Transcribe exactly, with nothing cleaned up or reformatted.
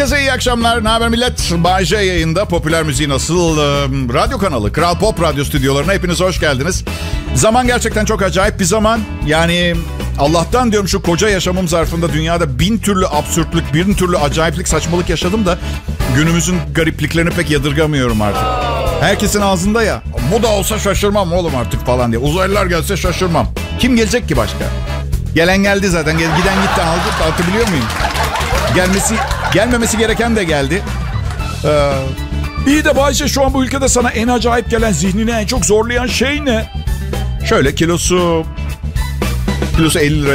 Herkese iyi akşamlar. Ne haber millet? Bay J yayında. Popüler müziğin asıl e, radyo kanalı Kral Pop Radyo stüdyolarına hepiniz hoş geldiniz. Zaman gerçekten çok acayip bir zaman. Yani Allah'tan diyorum şu koca yaşamım zarfında dünyada bin türlü absürtlük, bin türlü acayiplik, saçmalık yaşadım da günümüzün garipliklerini pek yadırgamıyorum artık. Herkesin ağzında ya. Bu da olsa şaşırmam oğlum artık falan diye. Uzaylılar gelse şaşırmam. Kim gelecek ki başka? Gelen geldi zaten. Giden gitti, aldı. Anlatabiliyor muyum? Gelmesi, gelmemesi gereken de geldi. Ee, iyi de Bayşe, şu an bu ülkede sana en acayip gelen, zihnini en çok zorlayan şey ne? Şöyle kilosu... Kilosu elli lira